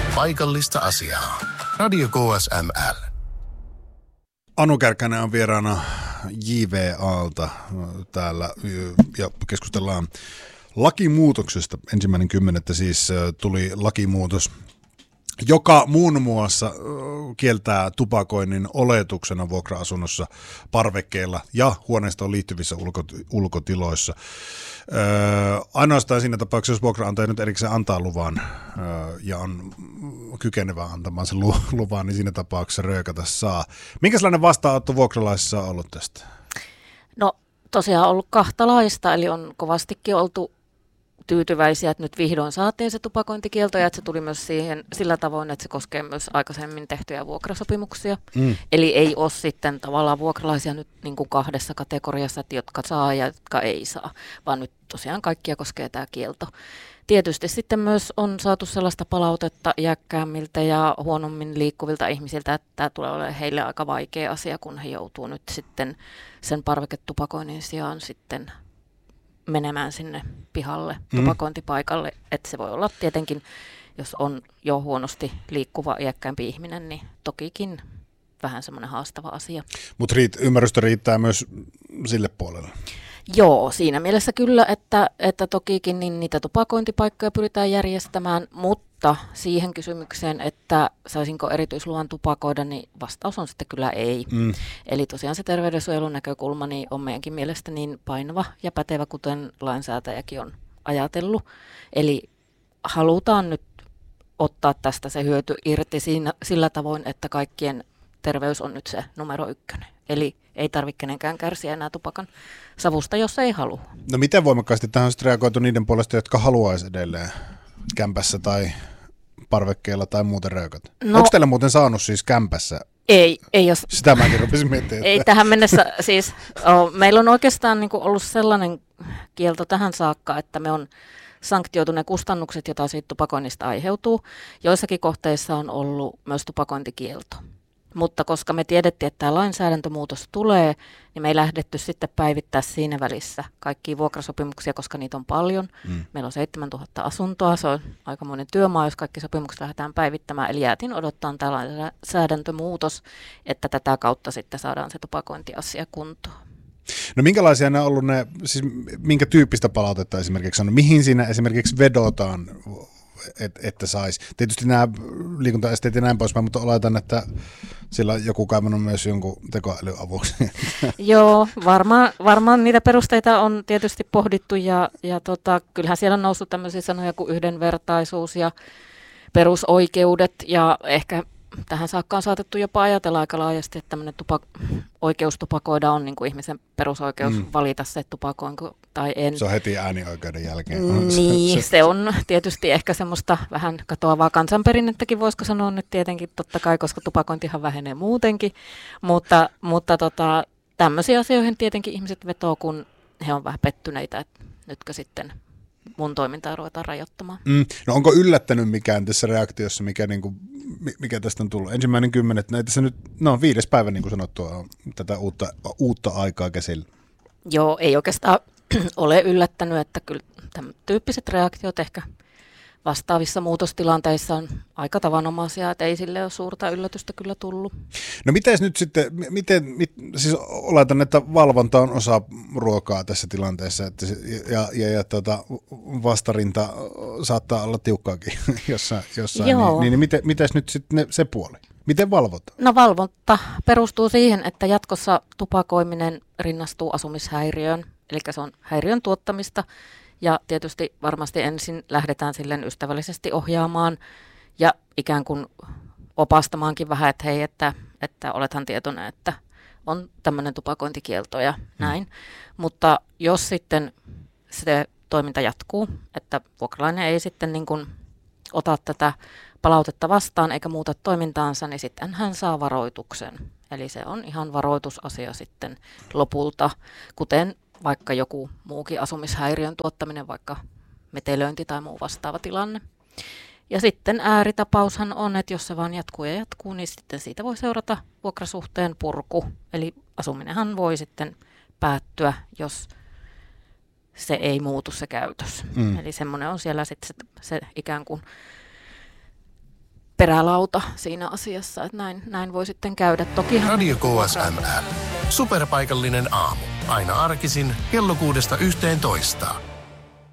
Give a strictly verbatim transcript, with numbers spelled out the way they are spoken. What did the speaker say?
Paikallista asiaa. Radio K S M L. Anu Kärkkäinen on vieraana J V A:lta täällä ja keskustellaan lakimuutoksesta. Ensimmäinen kymmenettä siis tuli lakimuutos, joka muun muassa kieltää tupakoinnin oletuksena vuokra-asunnossa, parvekkeilla ja huoneistoon liittyvissä ulko, ulkotiloissa. Öö, ainoastaan siinä tapauksessa, jos vuokraantaja nyt erikseen antaa luvan öö, ja on kykenevä antamaan sen luvan, niin siinä tapauksessa röökätä saa. Minkälainen vastaanotto vuokralaisissa on ollut tästä? No tosiaan on ollut kahtalaista, eli on kovastikin oltu tyytyväisiä, että nyt vihdoin saatiin se tupakointikielto ja että se tuli myös siihen sillä tavoin, että se koskee myös aikaisemmin tehtyjä vuokrasopimuksia. Mm. Eli ei ole sitten tavallaan vuokralaisia nyt niin kuin kahdessa kategoriassa, että jotka saa ja jotka ei saa, vaan nyt tosiaan kaikkia koskee tämä kielto. Tietysti sitten myös on saatu sellaista palautetta iäkkäämmiltä ja huonommin liikkuvilta ihmisiltä, että tämä tulee olemaan heille aika vaikea asia, kun he joutuu nyt sitten sen parveketupakoinnin sijaan sitten menemään sinne pihalle, tupakointipaikalle, mm. että se voi olla tietenkin, jos on jo huonosti liikkuva iäkkäämpi ihminen, niin tokikin vähän semmoinen haastava asia. Mutta riit, ymmärrystä riittää myös sille puolelle. Joo, siinä mielessä kyllä, että, että tokikin niin niitä tupakointipaikkoja pyritään järjestämään, mutta siihen kysymykseen, että saisinko erityisluvan tupakoida, niin vastaus on sitten kyllä ei. Mm. Eli tosiaan se terveydensuojelun näkökulma niin on meidänkin mielestä niin painava ja pätevä, kuten lainsäätäjäkin on ajatellut. Eli halutaan nyt ottaa tästä se hyöty irti siinä, sillä tavoin, että kaikkien terveys on nyt se numero ykkönen. Eli ei tarvitse kenenkään kärsiä enää tupakan savusta, jos ei halua. No miten voimakkaasti tähän on reagoitu niiden puolesta, jotka haluaisi edelleen kämpässä tai parvekkeella tai muuten röökät? No, onko teillä muuten saanut siis kämpässä? Ei, ei jos... Sitä mäkin rupesin miettimään. Ei tähän mennessä siis, oh, meillä on oikeastaan niin kuin ollut sellainen kielto tähän saakka, että me on sanktioitu ne kustannukset, joita siitä tupakoinnista aiheutuu. Joissakin kohteissa on ollut myös tupakointikielto. Mutta koska me tiedettiin, että tämä lainsäädäntömuutos tulee, niin me ei lähdetty sitten päivittää siinä välissä kaikkia vuokrasopimuksia, koska niitä on paljon. Mm. Meillä on seitsemäntuhatta asuntoa, se on aikamoinen työmaa, jos kaikki sopimukset lähdetään päivittämään. Eli jäätiin odottaa tämä lainsäädäntömuutos, että tätä kautta sitten saadaan se tupakointiasia kuntoon. No minkälaisia ne on ollut ne, siis minkä tyyppistä palautetta esimerkiksi on? Mihin siinä esimerkiksi vedotaan, et, että saisi? Tietysti nämä liikuntaesteet ja näin poispäin, mutta oletan, että sillä joku kaivannut myös jonkun tekoälyavuksi. Joo, varmaan, varmaan niitä perusteita on tietysti pohdittu ja, ja tota, kyllähän siellä on noussut tämmöisiä sanoja kuin yhdenvertaisuus ja perusoikeudet ja ehkä tähän saakka on saatettu jopa ajatella aika laajasti, että tämmöinen tupak- oikeus tupakoida on niin kuin ihmisen perusoikeus mm. valita se, tupakoinko tai en. Se on heti äänioikeuden jälkeen. Niin, se on tietysti ehkä semmoista vähän katoavaa kansanperinnettäkin, voisiko sanoa nyt tietenkin totta kai, koska tupakointihan vähenee muutenkin, mutta, mutta tota, tämmöisiä asioihin tietenkin ihmiset vetoo, kun he on vähän pettyneitä, että nytkö sitten mun toimintaa ruvetaan rajoittamaan. Mm. No onko yllättänyt mikään tässä reaktiossa, mikä, niin kuin, mikä tästä on tullut? Ensimmäinen kymmenet, näitä se nyt, no viides päivä niin kuin sanottua, on tätä uutta, uutta aikaa käsillä. Joo, ei oikeastaan ole yllättänyt, että kyllä tämän tyyppiset reaktiot ehkä vastaavissa muutostilanteissa on aika tavanomaisia, että ei sille ole suurta yllätystä kyllä tullut. No miten nyt sitten, miten, mit, siis oletan, että valvonta on osa ruokaa tässä tilanteessa, että se, ja, ja, ja tuota, vastarinta saattaa olla tiukkaakin jossain, jossain niin, niin, niin miten, mites nyt sitten se puoli? Miten valvotaan? No valvonta perustuu siihen, että jatkossa tupakoiminen rinnastuu asumishäiriöön, eli se on häiriön tuottamista. Ja tietysti varmasti ensin lähdetään silleen ystävällisesti ohjaamaan ja ikään kuin opastamaankin vähän, että hei, että, että olethan tietoinen, että on tämmöinen tupakointikielto ja näin. Hmm. Mutta jos sitten se toiminta jatkuu, että vuokralainen ei sitten niin kuin ota tätä palautetta vastaan eikä muuta toimintaansa, niin sitten hän saa varoituksen. Eli se on ihan varoitusasia sitten lopulta, kuten vaikka joku muukin asumishäiriön tuottaminen, vaikka metelöinti tai muu vastaava tilanne. Ja sitten ääritapaushan on, että jos se vaan jatkuu ja jatkuu, niin sitten siitä voi seurata vuokrasuhteen purku. Eli asuminenhan voi sitten päättyä, jos se ei muutu se käytös. Mm. Eli semmoinen on siellä sitten se, se ikään kuin perälauta siinä asiassa, että näin, näin voi sitten käydä. Tokihan Radio K S M L. Superpaikallinen aamu. Aina arkisin kello kuudesta yhteentoista.